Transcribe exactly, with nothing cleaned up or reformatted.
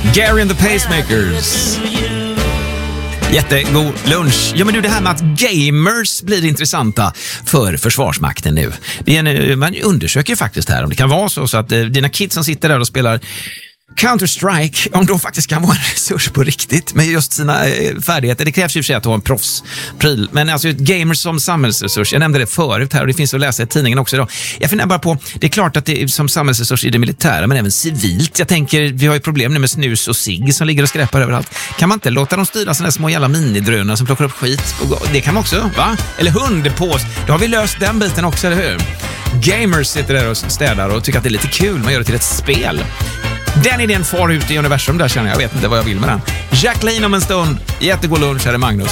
Gary and the Pacemakers. Jättegod lunch. Ja, men du, det här med att gamers blir intressanta för Försvarsmakten nu. Det är en, man undersöker faktiskt här om det kan vara så, så att eh, dina kids som sitter där och spelar Counter-Strike, om de faktiskt kan vara en resurs på riktigt med just sina eh, färdigheter. Det krävs ju för sig att ha en proffspryl. Men alltså gamers som samhällsresurs, jag nämnde det förut här och det finns att läsa i tidningen också idag. Jag funderar bara på, det är klart att det är som samhällsresurs i det militära men även civilt. Jag tänker, vi har ju problem nu med snus och cigg som ligger och skräpar överallt. Kan man inte låta dem styra sådana små jävla minidrönare som plockar upp skit? Det kan man också, va? Eller hundpås. Då har vi löst den biten också, eller hur? Gamers sitter där och städar och tycker att det är lite kul. Man gör det till ett spel. Den idén far ut i universum där, känner jag. Jag vet inte vad jag vill med den. Jacqueline om en stund. Jättegod lunch, här är Magnus.